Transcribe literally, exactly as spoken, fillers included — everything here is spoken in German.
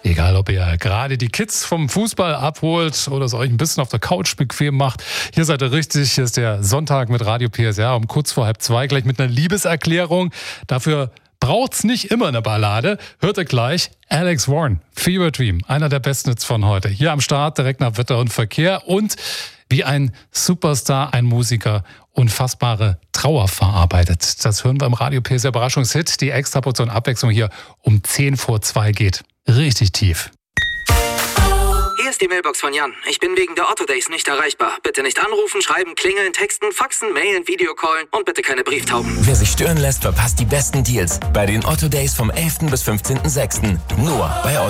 Egal, ob ihr gerade die Kids vom Fußball abholt oder es euch ein bisschen auf der Couch bequem macht. Hier seid ihr richtig. Hier ist der Sonntag mit Radio P S R um kurz vor halb zwei. Gleich mit einer Liebeserklärung. Dafür braucht's nicht immer eine Ballade. Hört ihr gleich Alex Warren, Fever Dream. Einer der besten Hits von heute. Hier am Start, direkt nach Wetter und Verkehr. Und wie ein Superstar, ein Musiker, unfassbare Trauer verarbeitet. Das hören wir im Radio P S R Überraschungshit. Die extra Portion Abwechslung hier um zehn vor zwei geht richtig tief. Hier ist die Mailbox von Jan. Ich bin wegen der Otto Days nicht erreichbar. Bitte nicht anrufen, schreiben, klingeln, texten, faxen, mailen, Videocallen und bitte keine Brieftauben. Wer sich stören lässt, verpasst die besten Deals bei den Otto Days vom elften bis fünfzehnten sechsten Nur bei Otto.